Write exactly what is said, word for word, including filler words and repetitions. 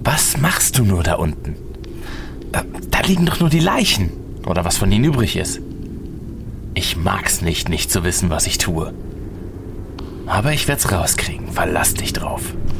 Was machst du nur da unten? Da liegen doch nur die Leichen. Oder was von ihnen übrig ist. Ich mag's nicht, nicht zu wissen, was ich tue. Aber ich werd's rauskriegen. Verlass dich drauf.